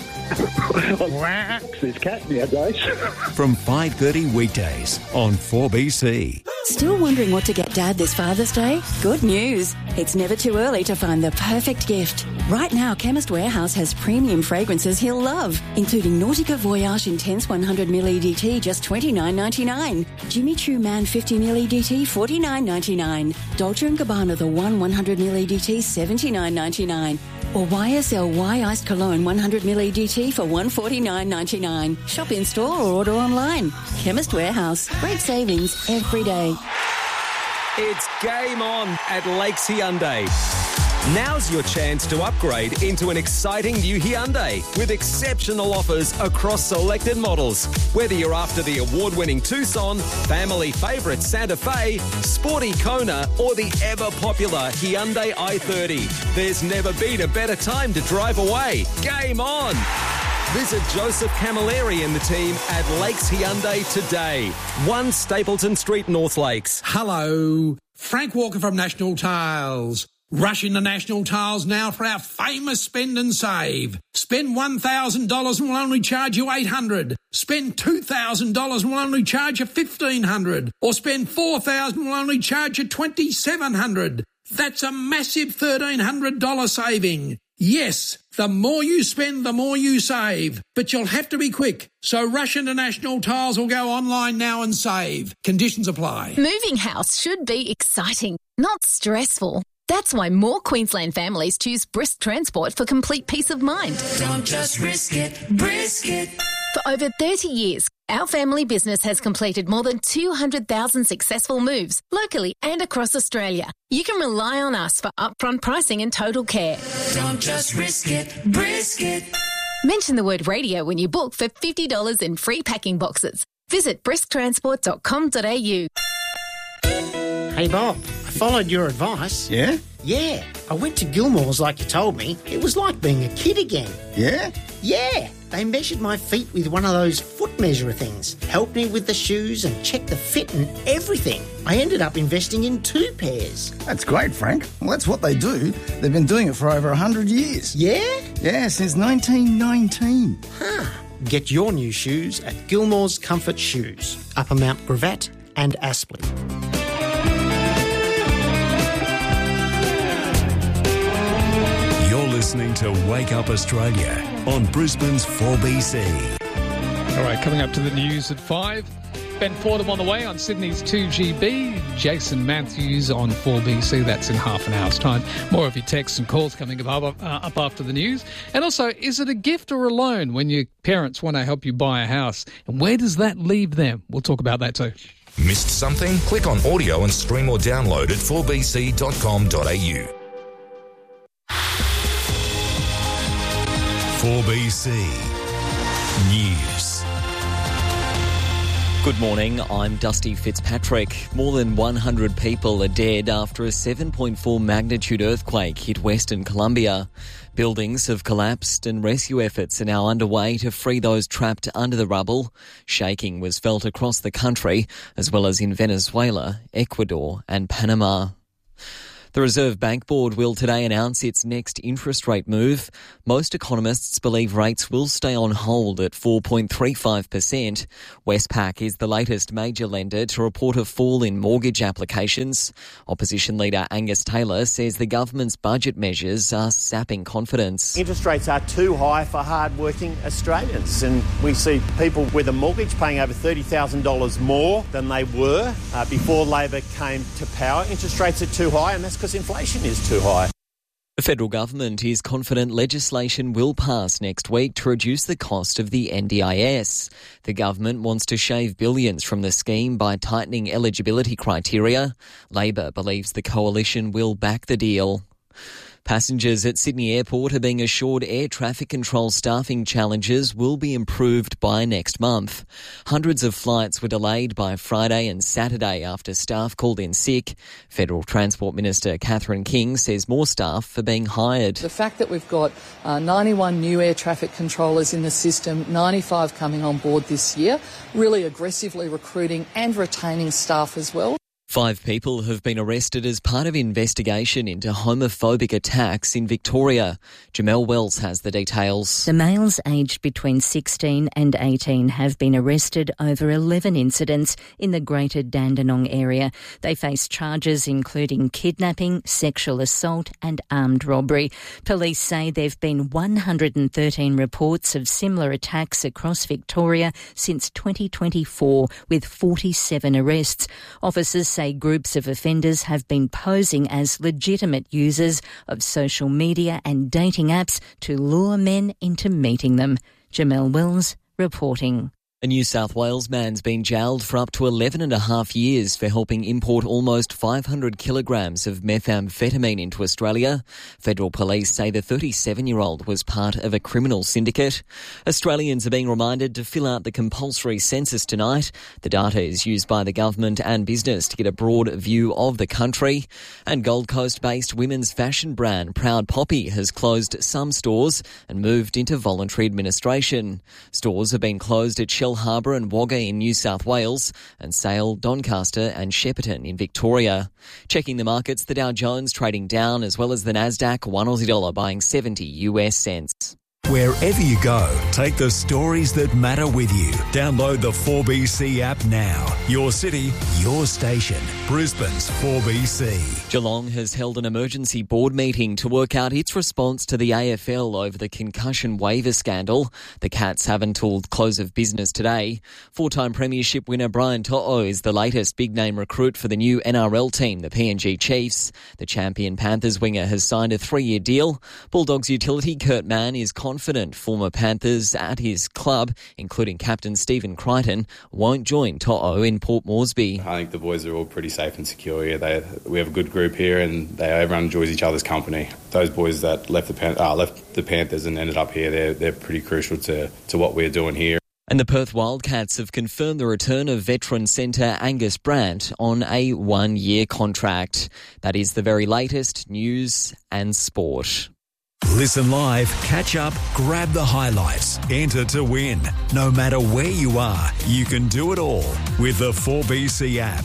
There's cat nowadays. From five thirty weekdays on four B C. Still wondering what to get Dad this Father's Day? Good news. It's never too early to find the perfect gift. Right now, Chemist Warehouse has premium fragrances he'll love, including Nautica Voyage Intense one hundred milliliter E D T, just twenty-nine ninety-nine. Jimmy Choo Man fifty milliliter E D T, forty-nine ninety-nine. Dolce and Gabbana The One one hundred milliliter E D T, seventy-nine ninety-nine. Or Y S L Y Iced Cologne one hundred milliliter E D T for one forty-nine ninety-nine. Shop in store or order online. Chemist Warehouse. Great savings every day. It's game on at Lakes Hyundai. Now's your chance to upgrade into an exciting new Hyundai with exceptional offers across selected models. Whether you're after the award-winning Tucson, family favourite Santa Fe, sporty Kona, or the ever-popular Hyundai i thirty, there's never been a better time to drive away. Game on! Visit Joseph Camilleri and the team at Lakes Hyundai today. one Stapleton Street, North Lakes. Hello, Frank Walker from National Tiles. Rush into National Tiles now for our famous spend and save. Spend one thousand dollars and we'll only charge you eight hundred dollars. Spend two thousand dollars and we'll only charge you fifteen hundred dollars. Or spend four thousand dollars and we'll only charge you twenty-seven hundred dollars. That's a massive thirteen hundred dollars saving. Yes, the more you spend, the more you save. But you'll have to be quick. So rush into National Tiles or go online now and save. Conditions apply. Moving house should be exciting, not stressful. That's why more Queensland families choose Brisk Transport for complete peace of mind. Don't just risk it, brisk it. For over thirty years, our family business has completed more than two hundred thousand successful moves locally and across Australia. You can rely on us for upfront pricing and total care. Don't just risk it, brisk it. Mention the word radio when you book for fifty dollars in free packing boxes. Visit brisk transport dot com dot a u. Hey Bob, I followed your advice. Yeah? Yeah, I went to Gilmore's like you told me. It was like being a kid again. Yeah? Yeah, they measured my feet with one of those foot measurer things, helped me with the shoes and checked the fit and everything. I ended up investing in two pairs. That's great, Frank. Well, that's what they do. They've been doing it for over one hundred years. Yeah? Yeah, since nineteen nineteen. Huh. Get your new shoes at Gilmore's Comfort Shoes, Upper Mount Gravatt and Aspley. Listening to Wake Up Australia on Brisbane's four B C. All right, coming up to the news at five. Ben Fordham on the way on Sydney's two G B. Jason Matthews on four B C. That's in half an hour's time. More of your texts and calls coming up, uh, up after the news. And also, is it a gift or a loan when your parents want to help you buy a house? And where does that leave them? We'll talk about that too. Missed something? Click on audio and stream or download at four b c dot com dot a u. four B C News. Good morning, I'm Dusty Fitzpatrick. More than one hundred people are dead after a seven point four magnitude earthquake hit Western Colombia. Buildings have collapsed and rescue efforts are now underway to free those trapped under the rubble. Shaking was felt across the country, as well as in Venezuela, Ecuador and Panama. The Reserve Bank Board will today announce its next interest rate move. Most economists believe rates will stay on hold at four point three five percent. Westpac is the latest major lender to report a fall in mortgage applications. Opposition leader Angus Taylor says the government's budget measures are sapping confidence. Interest rates are too high for hard-working Australians, and we see people with a mortgage paying over thirty thousand dollars more than they were uh, before Labor came to power. Interest rates are too high, and that's because inflation is too high. The federal government is confident legislation will pass next week to reduce the cost of the N D I S. The government wants to shave billions from the scheme by tightening eligibility criteria. Labor believes the coalition will back the deal. Passengers at Sydney Airport are being assured air traffic control staffing challenges will be improved by next month. Hundreds of flights were delayed by Friday and Saturday after staff called in sick. Federal Transport Minister Catherine King says more staff are being hired. The fact that we've got uh, ninety-one new air traffic controllers in the system, ninety-five coming on board this year, really aggressively recruiting and retaining staff as well. Five people have been arrested as part of investigation into homophobic attacks in Victoria. Jamelle Wells has the details. The males aged between sixteen and eighteen have been arrested over eleven incidents in the Greater Dandenong area. They face charges including kidnapping, sexual assault and armed robbery. Police say there have been one hundred thirteen reports of similar attacks across Victoria since twenty twenty-four, with forty-seven arrests. Officers say say groups of offenders have been posing as legitimate users of social media and dating apps to lure men into meeting them. Jamelle Wells reporting. A New South Wales man's been jailed for up to eleven and a half years for helping import almost five hundred kilograms of methamphetamine into Australia. Federal police say the thirty-seven-year-old was part of a criminal syndicate. Australians are being reminded to fill out the compulsory census tonight. The data is used by the government and business to get a broad view of the country. And Gold Coast-based women's fashion brand Proud Poppy has closed some stores and moved into voluntary administration. Stores have been closed at Shell Harbour and Wagga in New South Wales, and Sale, Doncaster and Shepparton in Victoria. Checking the markets, the Dow Jones trading down, as well as the Nasdaq, one Aussie dollar buying seventy U S cents. Wherever you go, take the stories that matter with you. Download the four B C app now. Your city, your station. Brisbane's four B C. Geelong has held an emergency board meeting to work out its response to the A F L over the concussion waiver scandal. The Cats have until close of business today. Four-time premiership winner Brian To'o is the latest big-name recruit for the new N R L team, the P N G Chiefs. The champion Panthers winger has signed a three-year deal. Bulldogs utility Kurt Mann is confident former Panthers at his club, including captain Stephen Crichton, won't join To'o in Port Moresby. I think the boys are all pretty safe and secure here. They, we have a good group here, and they, everyone enjoys each other's company. Those boys that left the Pan- uh, left the Panthers and ended up here, they're, they're pretty crucial to, to what we're doing here. And the Perth Wildcats have confirmed the return of veteran centre Angus Brandt on a one-year contract. That is the very latest news and sport. Listen live, catch up, grab the highlights, enter to win. No matter where you are, you can do it all with the four B C app.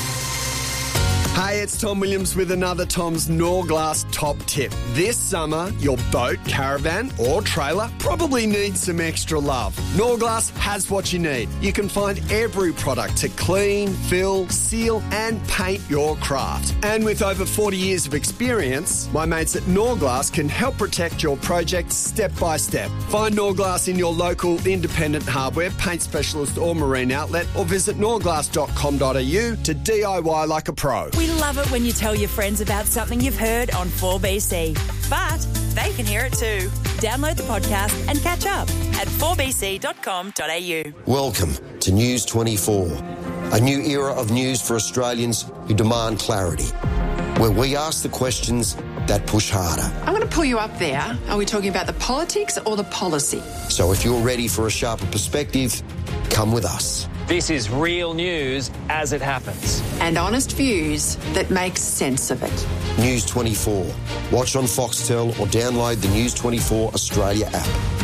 Hey, it's Tom Williams with another Tom's Norglass top tip. This summer, your boat, caravan or trailer probably needs some extra love. Norglass has what you need. You can find every product to clean, fill, seal and paint your craft. And with over forty years of experience, my mates at Norglass can help protect your project step by step. Find Norglass in your local independent hardware, paint specialist or marine outlet, or visit norglass dot com dot a u to D I Y like a pro. We love it when you tell your friends about something you've heard on four B C. But they can hear it too. Download the podcast and catch up at four b c dot com dot a u. Welcome to News twenty-four, a new era of news for Australians who demand clarity, where we ask the questions that push harder. I'm going to pull you up there. Are we talking about the politics or the policy? So if you're ready for a sharper perspective, Come with us. This is real news as it happens. And honest views that make sense of it. News twenty-four. Watch on Foxtel or download the News twenty-four Australia app.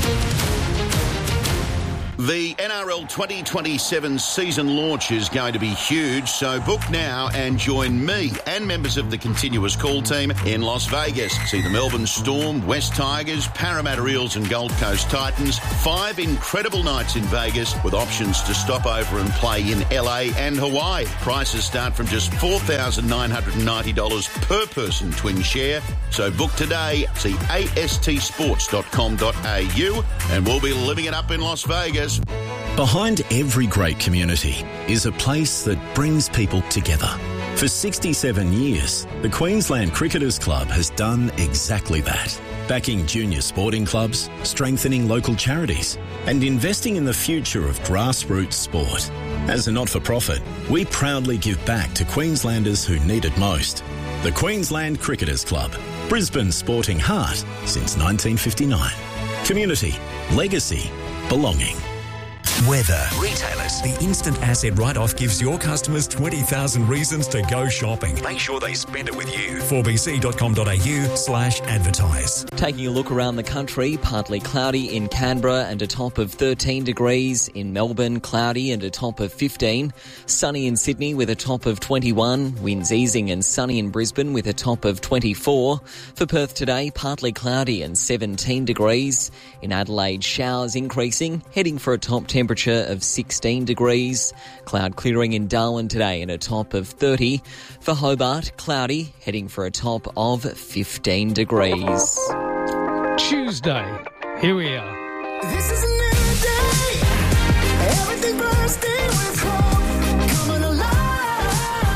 The N R L twenty twenty-seven season launch is going to be huge, so book now and join me and members of the continuous call team in Las Vegas. See the Melbourne Storm, West Tigers, Parramatta Eels and Gold Coast Titans. Five incredible nights in Vegas with options to stop over and play in L A and Hawaii. Prices start from just four thousand nine hundred ninety dollars per person twin share. So book today. See a s t sports dot com dot a u and we'll be living it up in Las Vegas. Behind every great community is a place that brings people together. For sixty-seven years, the Queensland Cricketers Club has done exactly that, backing junior sporting clubs, strengthening local charities, and investing in the future of grassroots sport. As a not-for-profit, we proudly give back to Queenslanders who need it most. The Queensland Cricketers Club, Brisbane's sporting heart since nineteen fifty-nine. Community, legacy, belonging. Weather. Retailers. The instant asset write-off gives your customers twenty thousand reasons to go shopping. Make sure they spend it with you. four b c dot com dot a u slash advertise. Taking a look around the country, partly cloudy in Canberra and a top of thirteen degrees. In Melbourne, cloudy and a top of fifteen. Sunny in Sydney with a top of twenty-one. Winds easing and sunny in Brisbane with a top of twenty-four. For Perth today, partly cloudy and seventeen degrees. In Adelaide, showers increasing, heading for a top temperature of sixteen degrees. Cloud clearing in Darwin today and a top of thirty. For Hobart, cloudy, heading for a top of fifteen degrees. Tuesday, here we are. This is a new day. Everything bursting with hope. Coming alive.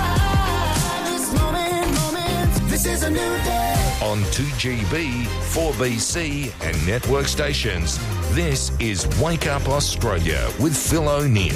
This moment, moment. This is a new day. On two G B, four B C and network stations, this is Wake Up Australia with Phil O'Neill.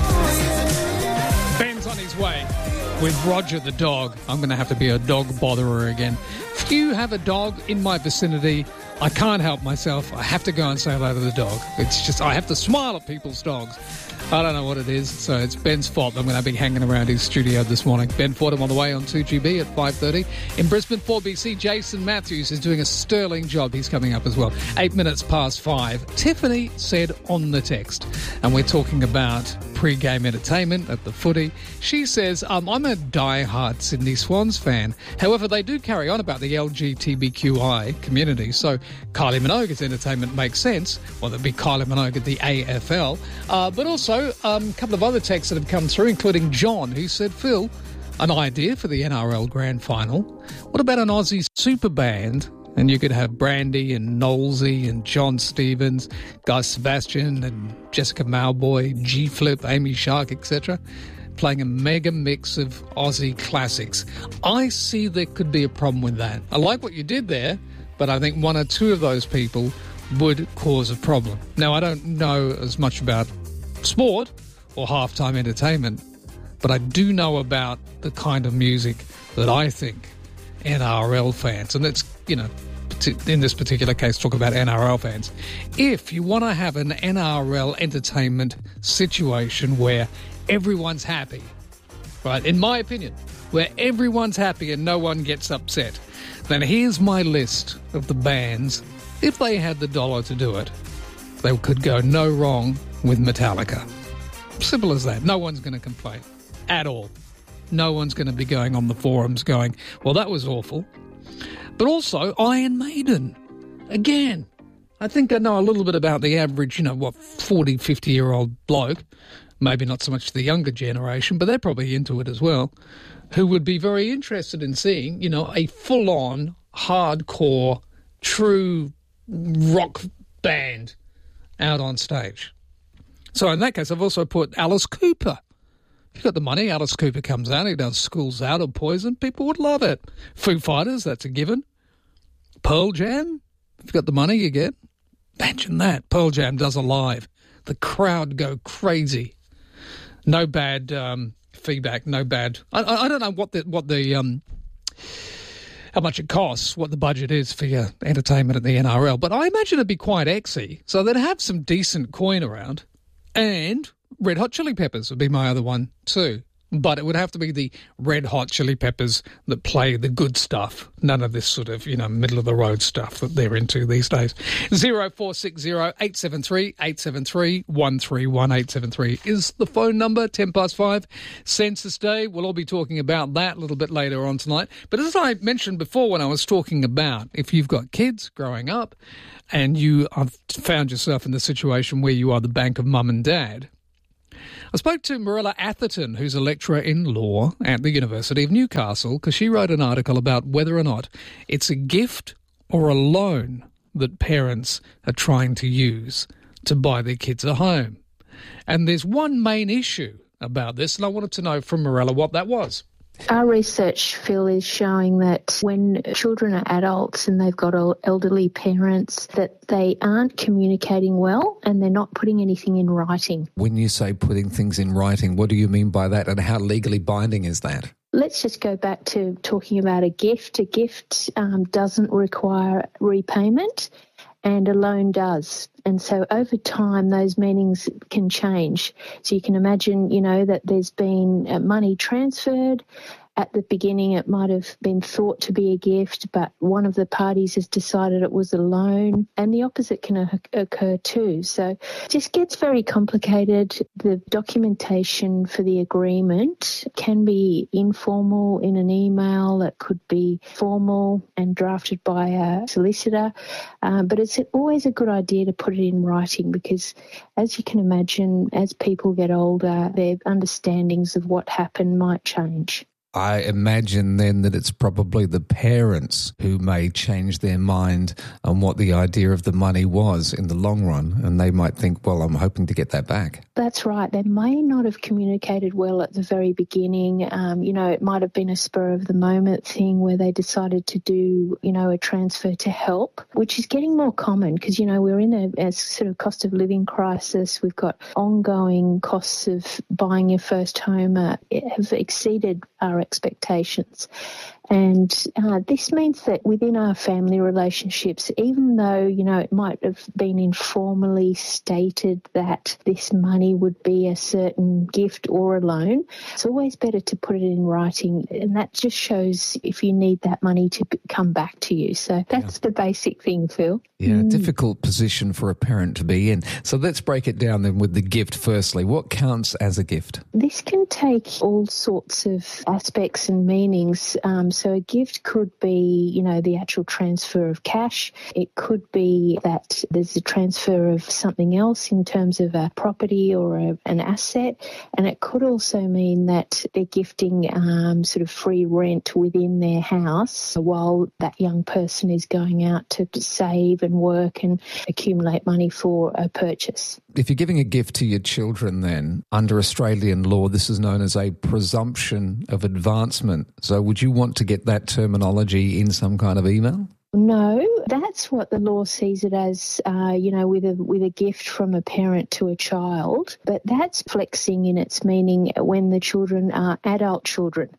Ben's on his way with Roger the dog. I'm going to have to be a dog botherer again. If you have a dog in my vicinity, I can't help myself. I have to go and say hello to the dog. It's just, I have to smile at people's dogs. I don't know what it is, so it's Ben's fault. I'm going to be hanging around his studio this morning. Ben Fordham on the way on two G B at five thirty. In Brisbane, four B C, Jason Matthews is doing a sterling job. He's coming up as well. Eight minutes past five. Tiffany said on the text, and we're talking about pre-game entertainment at the footy. She says, um, I'm a die-hard Sydney Swans fan. However, they do carry on about the L G B T Q I community, so Kylie Minogue's entertainment makes sense. Well, there'd be Kylie Minogue at the A F L. Uh, but also, um, a couple of other texts that have come through, including John, who said, Phil, an idea for the N R L Grand Final. What about an Aussie super band? And you could have Brandy and Knowlesy and John Stevens, Guy Sebastian and Jessica Mauboy, G-Flip, Amy Shark, et cetera, playing a mega mix of Aussie classics. I see there could be a problem with that. I like what you did there, but I think one or two of those people would cause a problem. Now, I don't know as much about sport or halftime entertainment, but I do know about the kind of music that I think N R L fans, and let's, you know, in this particular case, talk about N R L fans. If you want to have an N R L entertainment situation where everyone's happy, right, in my opinion, where everyone's happy and no one gets upset, then here's my list of the bands. If they had the dollar to do it, they could go no wrong with Metallica. Simple as that. No one's going to complain at all. No one's going to be going on the forums going, well, that was awful. But also Iron Maiden. Again, I think I know a little bit about the average, you know, what, forty, fifty-year-old bloke. Maybe not so much the younger generation, but they're probably into it as well, who would be very interested in seeing, you know, a full-on, hardcore, true rock band out on stage. So in that case, I've also put Alice Cooper. If you've got the money, Alice Cooper comes out, he does Schools Out or Poison, people would love it. Foo Fighters, that's a given. Pearl Jam, if you've got the money, you get. Imagine that. Pearl Jam does a live. The crowd go crazy. No bad um, feedback, no bad... I, I don't know what the... What the um, how much it costs, what the budget is for your entertainment at the N R L, but I imagine it'd be quite exy. So they'd have some decent coin around. And Red Hot Chili Peppers would be my other one too. But it would have to be the Red Hot Chili Peppers that play the good stuff. None of this sort of, you know, middle-of-the-road stuff that they're into these days. zero four six zero eight seven three eight seven three one three one eight seven three is the phone number. ten past five, Census Day. We'll all be talking about that a little bit later on tonight. But as I mentioned before when I was talking about if you've got kids growing up and you have found yourself in the situation where you are the bank of mum and dad, I spoke to Marilla Atherton, who's a lecturer in law at the University of Newcastle, because she wrote an article about whether or not it's a gift or a loan that parents are trying to use to buy their kids a home. And there's one main issue about this, and I wanted to know from Marilla what that was. Our research, Phil, is showing that when children are adults and they've got elderly parents, that they aren't communicating well and they're not putting anything in writing. When you say putting things in writing, what do you mean by that, and how legally binding is that? Let's just go back to talking about a gift. A gift um, doesn't require repayment, and a loan does. And so over time, those meanings can change. So you can imagine, you know, that there's been uh, money transferred. At the beginning, it might have been thought to be a gift, but one of the parties has decided it was a loan, and the opposite can o- occur too. So it just gets very complicated. The documentation for the agreement can be informal in an email. It could be formal and drafted by a solicitor, um, but it's always a good idea to put it in writing because, as you can imagine, as people get older, their understandings of what happened might change. I imagine then that it's probably the parents who may change their mind on what the idea of the money was in the long run, and they might think, well, I'm hoping to get that back. That's right. They may not have communicated well at the very beginning. Um, you know, it might have been a spur of the moment thing where they decided to do, you know, a transfer to help, which is getting more common because, you know, we're in a, a sort of cost of living crisis. We've got ongoing costs of buying your first home uh, have exceeded our expectations. And uh, this means that within our family relationships, even though, you know, it might have been informally stated that this money would be a certain gift or a loan, it's always better to put it in writing. And that just shows if you need that money to come back to you. So that's yeah. the basic thing, Phil. Yeah, mm. difficult position for a parent to be in. So let's break it down then with the gift firstly. What counts as a gift? This can take all sorts of aspects and meanings. Um, so a gift could be, you know, the actual transfer of cash. It could be that there's a transfer of something else in terms of a property or a, an asset. And it could also mean that they're gifting um, sort of free rent within their house while that young person is going out to save and work and accumulate money for a purchase. If you're giving a gift to your children then, under Australian law, this is known as a presumption of advancement. So would you want to get that terminology in some kind of email? No, that's what the law sees it as, uh, you know, with a with a gift from a parent to a child. But that's flexing in its meaning when the children are adult children.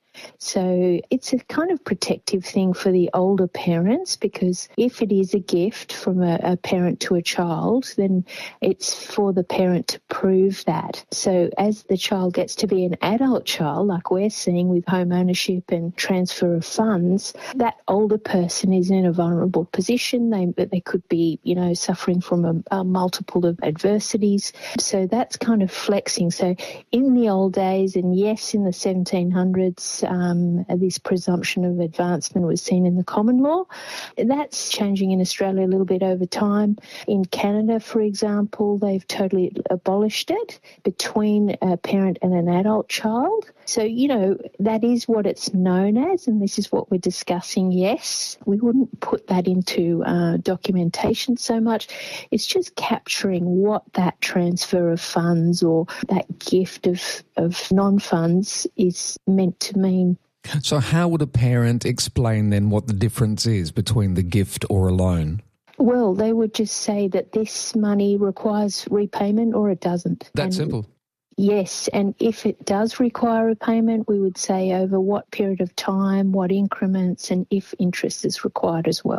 So it's a kind of protective thing for the older parents because if it is a gift from a, a parent to a child, then it's for the parent to prove that. So as the child gets to be an adult child, like we're seeing with home ownership and transfer of funds, that older person is in a vulnerable position. They they could be, you know, suffering from a, a multiple of adversities. So that's kind of flexing. So in the old days, and yes, in the seventeen hundreds, Um, this presumption of advancement was seen in the common law. That's changing in Australia a little bit over time. In Canada, for example, they've totally abolished it between a parent and an adult child. So, you know, that is what it's known as, and this is what we're discussing. Yes, we wouldn't put that into uh, documentation so much. It's just capturing what that transfer of funds or that gift of, of non-funds is meant to mean. So how would a parent explain then what the difference is between the gift or a loan? Well, they would just say that this money requires repayment or it doesn't. That's and simple. Yes, and if it does require repayment, we would say over what period of time, what increments, and if interest is required as well.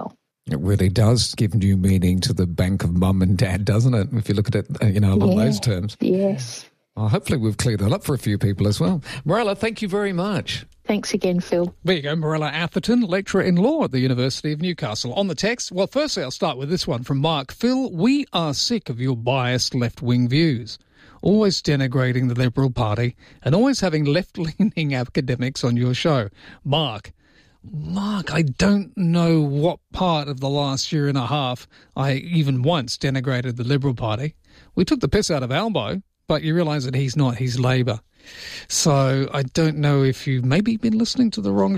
It really does give new meaning to the bank of mum and dad, doesn't it? If you look at it, you know, along Yeah. those terms. Yes. Well, hopefully we've cleared that up for a few people as well. Morella, thank you very much. Thanks again, Phil. There you go, Morella Atherton, lecturer in law at the University of Newcastle. On the text, well, firstly, I'll start with this one from Mark. Phil, we are sick of your biased left-wing views, always denigrating the Liberal Party and always having left-leaning academics on your show. Mark, Mark, I don't know what part of the last year and a half I even once denigrated the Liberal Party. We took the piss out of Albo, but you realise that he's not, he's Labor. So I don't know if you've maybe been listening to the wrong